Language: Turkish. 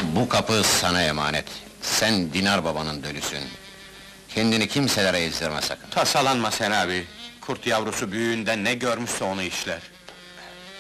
Bu kapı sana emanet. Sen Dinar babanın dölüsün. Kendini kimselere ezdirme sakın. Tasalanma sen abi! Kurt yavrusu büyüğünden ne görmüşse onu işler.